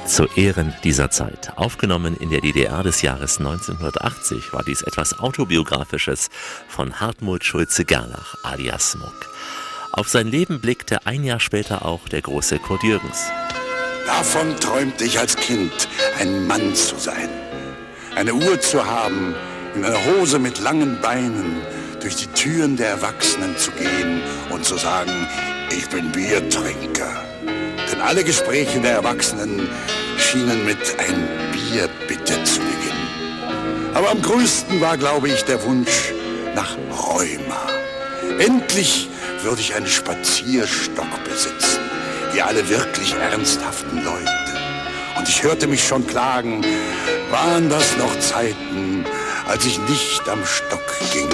Zu Ehren dieser Zeit. Aufgenommen in der DDR des Jahres 1980 war dies etwas Autobiografisches von Hartmut Schulze-Gerlach alias Muck. Auf sein Leben blickte ein Jahr später auch der große Kurt Jürgens. Davon träumte ich als Kind, ein Mann zu sein. Eine Uhr zu haben, in einer Hose mit langen Beinen, durch die Türen der Erwachsenen zu gehen und zu sagen, ich bin Biertrinker. Denn alle Gespräche der Erwachsenen schienen mit ein Bier bitte zu beginnen. Aber am größten war, glaube ich, der Wunsch nach Rheuma. Endlich würde ich einen Spazierstock besitzen, wie alle wirklich ernsthaften Leute. Und ich hörte mich schon klagen, waren das noch Zeiten, als ich nicht am Stock ging.